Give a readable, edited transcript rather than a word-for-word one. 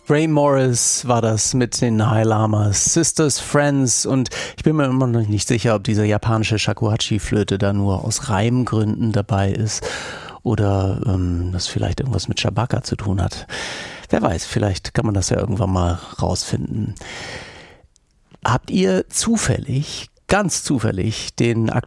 Ray Morris war das mit den High Lamas, Sisters, Friends, und ich bin mir immer noch nicht sicher, ob diese japanische Shakuhachi-Flöte da nur aus Reimgründen dabei ist oder das vielleicht irgendwas mit Shabaka zu tun hat. Wer weiß, vielleicht kann man das ja irgendwann mal rausfinden. Habt ihr ganz zufällig den aktuellen